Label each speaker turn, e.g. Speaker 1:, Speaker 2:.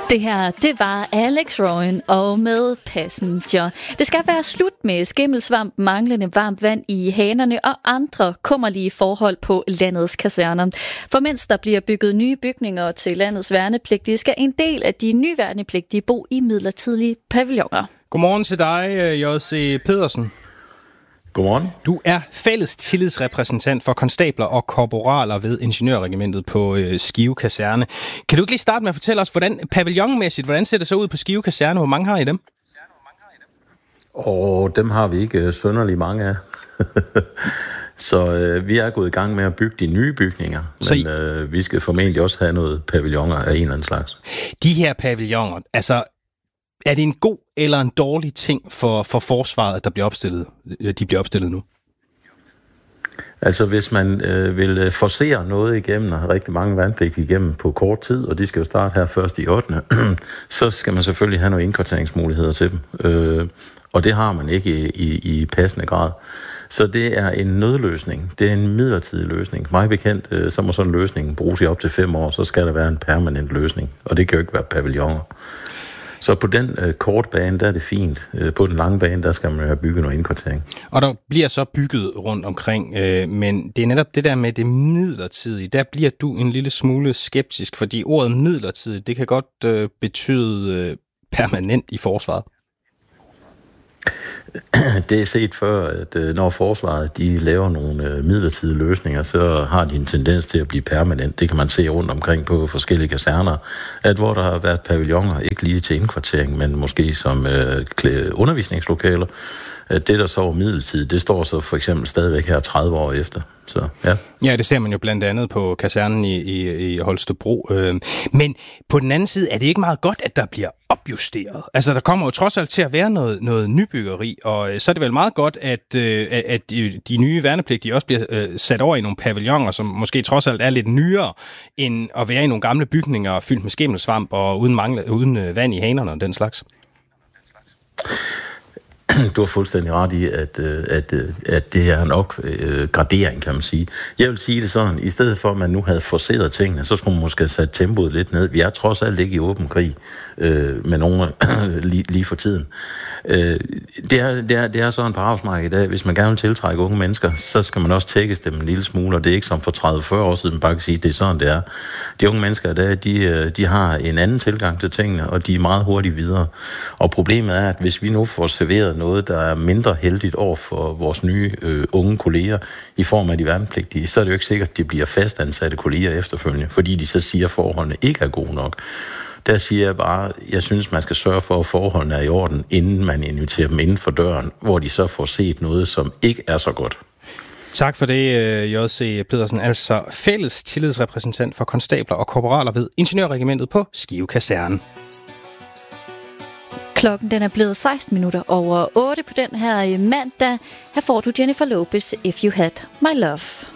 Speaker 1: Det her, det var Alex Rowan og med Passenger. Det skal være slut med skimmelsvamp, manglende varmt vand i hanerne og andre kummerlige forhold på landets kaserner. For mens der bliver bygget nye bygninger til landets værnepligtige, skal en del af de nye værnepligtige bo i midlertidige pavilloner.
Speaker 2: Godmorgen til dig, J.C. Pedersen.
Speaker 3: Godmorgen.
Speaker 2: Du er fælles tillidsrepræsentant for konstabler og korporaler ved Ingeniørregimentet på Skive Kaserne. Kan du ikke lige starte med at fortælle os, pavillonmæssigt, hvordan ser det så ud på Skive Kaserne? Hvor mange har I dem?
Speaker 3: Dem har vi ikke synderligt mange af. Så vi er gået i gang med at bygge de nye bygninger, men vi skal formentlig også have noget pavilloner af en eller anden slags.
Speaker 2: De her pavilloner, altså er det en god eller en dårlig ting for forsvaret, at de bliver opstillet nu?
Speaker 3: Altså hvis man vil forcere noget igennem, og rigtig mange værnepligtige igennem på kort tid, og de skal jo starte her først i 8. så skal man selvfølgelig have nogle indkvarteringsmuligheder til dem. Og det har man ikke i passende grad. Så det er en nødløsning. Det er en midlertidig løsning. Mig bekendt, så må sådan en løsning bruges i op til 5 år, så skal der være en permanent løsning. Og det kan jo ikke være pavilloner. Så på den korte bane, der er det fint. På den lange bane, der skal man have bygget noget indkvartering.
Speaker 2: Og der bliver så bygget rundt omkring, men det er netop det der med det midlertidige. Der bliver du en lille smule skeptisk, fordi ordet midlertidigt, det kan godt betyde permanent i forsvaret.
Speaker 3: Det er set før, at når forsvaret de laver nogle midlertidige løsninger, så har de en tendens til at blive permanent. Det kan man se rundt omkring på forskellige kaserner, at hvor der har været pavilloner, ikke lige til indkvartering, men måske som undervisningslokaler. Det, der så var midlertidigt, det står så for eksempel stadigvæk her 30 år efter. Så, ja.
Speaker 2: Ja, det ser man jo blandt andet på kasernen i Holstebro. Men på den anden side er det ikke meget godt, at der bliver opjusteret. Altså, der kommer jo trods alt til at være noget nybyggeri, og så er det vel meget godt, at de nye værnepligtige også bliver sat over i nogle pavilloner, som måske trods alt er lidt nyere, end at være i nogle gamle bygninger fyldt med skimmelsvamp og uden vand i hanerne og den slags.
Speaker 3: Du har fuldstændig ret i, at det er nok gradering, kan man sige. Jeg vil sige det sådan, i stedet for, at man nu havde forceret tingene, så skulle man måske have sat tempoet lidt ned. Vi er trods alt ikke i åben krig med nogen lige for tiden. Det er sådan på arbejdsmarkedet i dag. Hvis man gerne vil tiltrække unge mennesker, så skal man også tækkes dem en lille smule, og det er ikke som for 30-40 år siden, man bare kan sige, at det er sådan, det er. De unge mennesker i dag, de har en anden tilgang til tingene, og de er meget hurtigt videre. Og problemet er, at hvis vi nu får serveret noget, der er mindre heldigt over for vores nye unge kolleger i form af de værnepligtige, så er det jo ikke sikkert, at de bliver fastansatte kolleger efterfølgende, fordi de så siger, at forholdene ikke er gode nok. Der siger jeg bare, jeg synes, man skal sørge for, at forholdene er i orden, inden man inviterer dem inden for døren, hvor de så får set noget, som ikke er så godt.
Speaker 2: Tak for det, J.C. Pedersen, altså fælles tillidsrepræsentant for konstabler og korporaler ved Ingeniørregimentet på Skive Kaserne.
Speaker 1: Klokken den er blevet 16 minutter over 8 på den her mandag. Her får du Jennifer Lopez, If You Had My Love.